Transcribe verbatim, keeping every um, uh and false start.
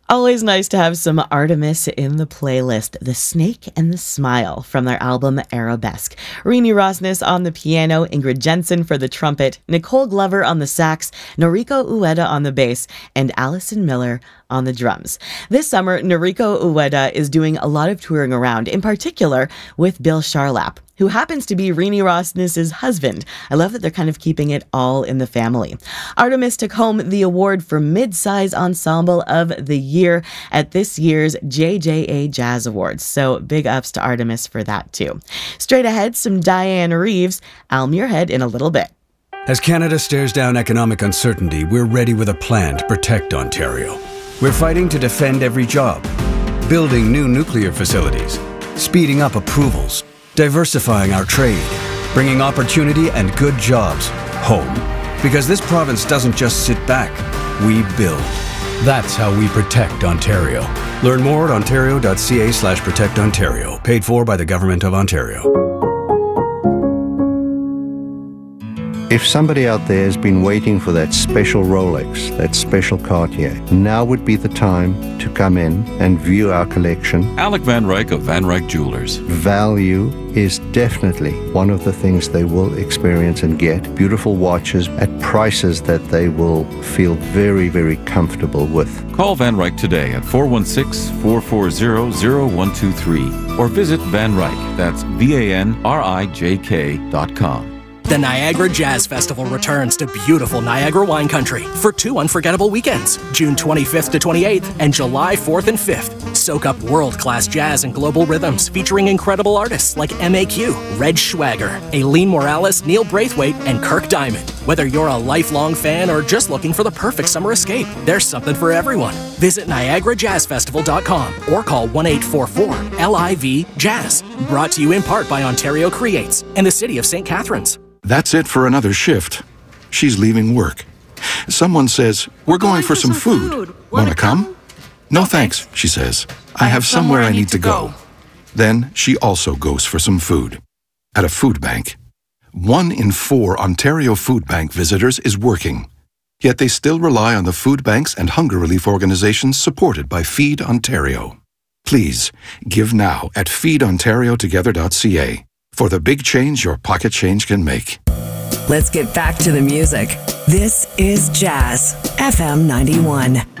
Always nice to have some Artemis in the playlist. The Snake and the Smile from their album Arabesque. Rini Rosnes on the piano, Ingrid Jensen for the trumpet, Nicole Glover on the sax, Noriko Ueda on the bass, and Allison Miller on the drums. This summer, Noriko Ueda is doing a lot of touring around, in particular with Bill Charlap, who happens to be Rini Rosnes' husband. I love that they're kind of keeping it all in the family. Artemis took home the award for Mid-Size Ensemble of the Year at this year's J J A Jazz Awards, so big ups to Artemis for that too. Straight ahead, some Diane Reeves, Al Muirhead in a little bit. As Canada stares down economic uncertainty, we're ready with a plan to protect Ontario. We're fighting to defend every job, building new nuclear facilities, speeding up approvals, diversifying our trade, bringing opportunity and good jobs home. Because this province doesn't just sit back, we build. That's how we protect Ontario. Learn more at ontario.ca slash protect Ontario. Paid for by the Government of Ontario. If somebody out there has been waiting for that special Rolex, that special Cartier, now would be the time to come in and view our collection. Alec Van Ryk of Van Ryk Jewelers. Value is definitely one of the things they will experience and get. Beautiful watches at prices that they will feel very, very comfortable with. Call Van Ryk today at four one six, four four zero, zero one two three or visit Van Ryk, that's V A N R I J K dot com. The Niagara Jazz Festival returns to beautiful Niagara wine country for two unforgettable weekends, June twenty-fifth to twenty-eighth and July fourth and fifth. Soak up world-class jazz and global rhythms featuring incredible artists like M A Q, Red Schwager, Aileen Morales, Neil Braithwaite, and Kirk Diamond. Whether you're a lifelong fan or just looking for the perfect summer escape, there's something for everyone. Visit Niagara Jazz Festival dot com or call one eight four four L I V Jazz. Brought to you in part by Ontario Creates and the City of Saint Catharines. That's it for another shift. She's leaving work. Someone says, we're going, going for, for some, some food. food. Want to come? come? No thanks, she says. I, I have somewhere, somewhere I need to go. go. Then she also goes for some food. At a food bank. One in four Ontario Food Bank visitors is working. Yet they still rely on the food banks and hunger relief organizations supported by Feed Ontario. Please, give now at feed ontario together dot c a. for the big change your pocket change can make. Let's get back to the music. This is Jazz F M ninety-one.